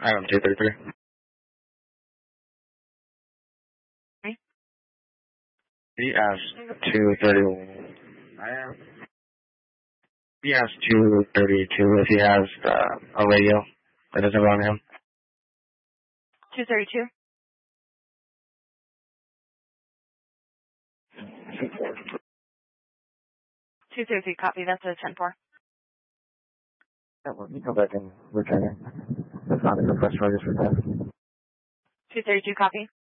Item 233. He asked 231. He asked 232 if he has a radio that doesn't belong to him. 232. 233, copy. That's a 10-4. Yeah, well, you go back and return it. That's not a request for this request. 232, copy.